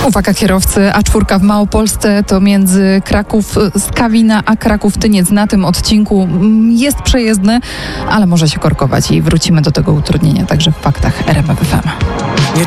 Uwaga kierowcy, A4 w Małopolsce to między Kraków-Skawina a Kraków-Tyniec. Na tym odcinku jest przejezdny, ale może się korkować i wrócimy do tego utrudnienia także w faktach RMF FM.